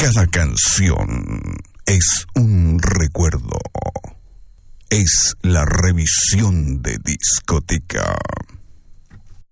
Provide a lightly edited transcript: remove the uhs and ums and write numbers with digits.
Cada canción es un recuerdo. Es la revisión de discoteca.